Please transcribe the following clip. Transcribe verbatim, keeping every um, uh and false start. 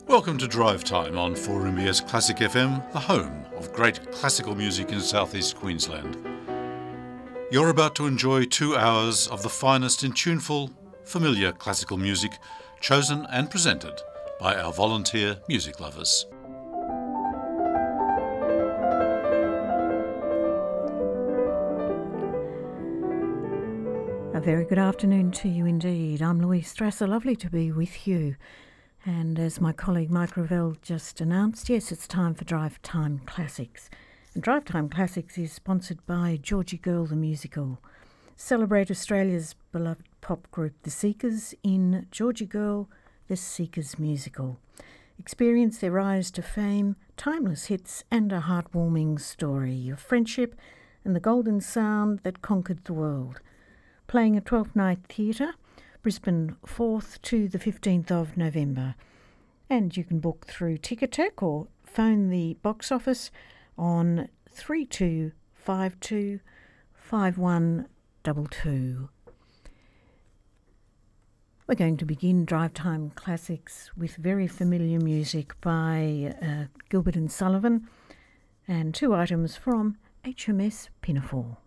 Welcome to Drive Time on four M B S Classic F M, the home of great classical music in southeast Queensland. You're about to enjoy two hours of the finest in tuneful, familiar classical music, chosen and presented by our volunteer music lovers. A very good afternoon to you indeed. I'm Louise Strasser, lovely to be with you. And as my colleague Mike Revell just announced, yes, it's time for Drive Time Classics. And Drive Time Classics is sponsored by Georgie Girl the Musical. Celebrate Australia's beloved pop group The Seekers in Georgie Girl the Seekers Musical. Experience their rise to fame, timeless hits and a heartwarming story of friendship and the golden sound that conquered the world. Playing at twelfth Night Theatre, Brisbane fourth to the fifteenth of November. And you can book through Ticketek or phone the box office on three two five two five one two two. We're going to begin Drive Time Classics with very familiar music by uh, Gilbert and Sullivan and two items from H M S Pinafore.